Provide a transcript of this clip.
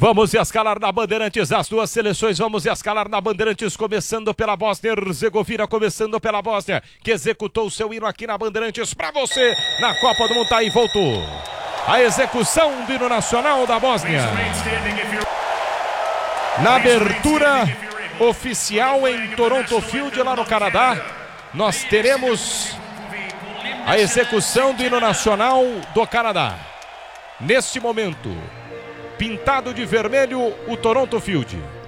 Vamos escalar na Bandeirantes as duas seleções, vamos escalar na Bandeirantes, começando pela Bósnia-Herzegovina, começando pela Bósnia, que executou o seu hino aqui na Bandeirantes para você, na Copa do Mundo. Tá aí, voltou a execução do hino nacional da Bósnia. Na abertura oficial em Toronto Field, lá no Canadá, nós teremos a execução do hino nacional do Canadá. Neste momento, pintado de vermelho o Toronto Field.